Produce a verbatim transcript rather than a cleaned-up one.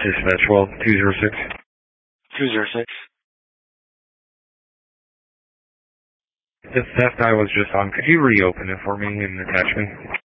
Dispatch twelve, two zero six. two zero six. The theft I was just on, could you reopen it for me and attach me?